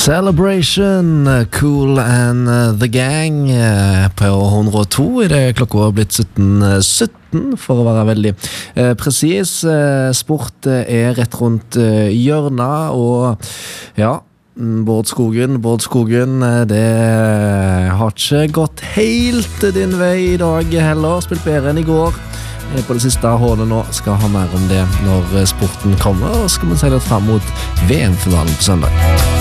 Celebration, Kool and the Gang på 102 I det klokka har blitt 17:17 for å være veldig presis. Sport rett rundt hjørnet, og ja, Bård Skogen, det har ikke gått helt din vei I dag heller, spilt bedre enn I går. På det siste håndet nå skal ha mer om det når sporten kommer, og skal vi se litt frem mot VM-finalen på søndag.